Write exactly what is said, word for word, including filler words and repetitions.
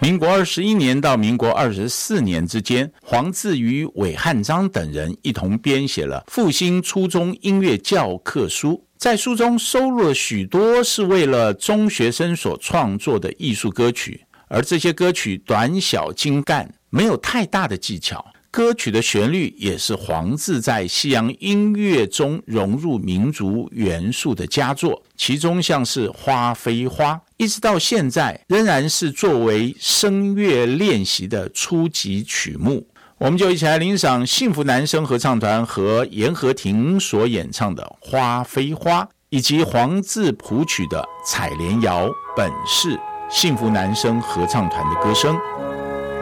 民国二十一年到民国二十四年之间，黄自与韦汉章等人一同编写了复兴初中音乐教科书，在书中收录了许多是为了中学生所创作的艺术歌曲，而这些歌曲短小精干，没有太大的技巧，歌曲的旋律也是黄自在西洋音乐中融入民族元素的佳作，其中像是《花非花》一直到现在仍然是作为声乐练习的初级曲目。我们就一起来欣赏幸福男声合唱团和严和庭所演唱的《花非花》，以及黄自谱曲的《采莲谣》，本是幸福男声合唱团的歌声。